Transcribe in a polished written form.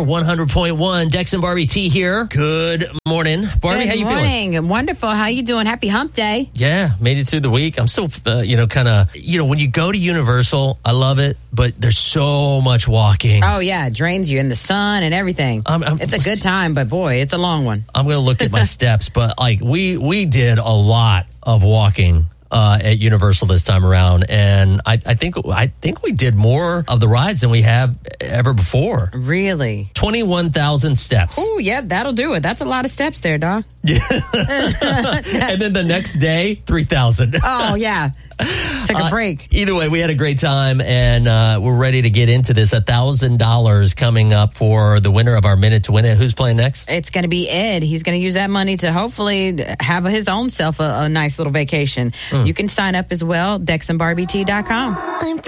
100.1. Dex and Barbie T here. Good morning. Barbie, how you feeling? Good morning. Wonderful. How you doing? Happy hump day. Yeah, made it through the week. I'm still, when you go to Universal, I love it, but there's so much walking. Oh, yeah. It drains you in the sun and everything. It's a good time, but boy, it's a long one. I'm going to look at my steps, but we did a lot of walking at Universal this time around, and I think we did more of the rides than we have ever before. Really? 21,000 steps. Oh, yeah, that'll do it. That's a lot of steps there, dog. Yeah. And then the next day, 3,000. Oh, yeah. Took a break. Either way, we had a great time, and we're ready to get into this. $1,000 coming up for the winner of our Minute to Win It. Who's playing next? It's going to be Ed. He's going to use that money to hopefully have his own self a nice little vacation. You can sign up as well, DexandBarbieT.com.